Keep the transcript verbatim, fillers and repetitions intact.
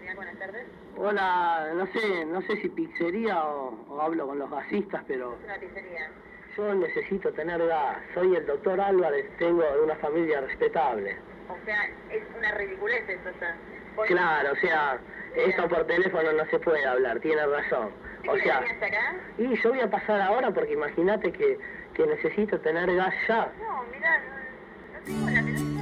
Genial, buenas tardes. Hola, no sé, no sé si pizzería o, o hablo con los gasistas, pero Es una pizzería. yo necesito tener gas. Soy el doctor Álvarez, tengo de una familia respetable. O sea, es una ridiculez eso ya. Por- Claro, o sea, esto por teléfono no se puede hablar, tiene razón. ¿Sí O que sea, venía hasta acá? y yo voy a pasar ahora porque imagínate que, que necesito tener gas ya. No, mirá, no, no tengo la menor